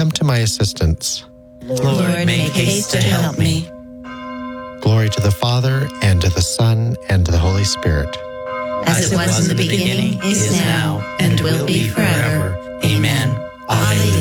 come to my assistance. Lord, make haste to help me. Glory to the Father, and to the Son, and to the Holy Spirit. As it was in the beginning, is now, and will be forever. Amen. Alleluia.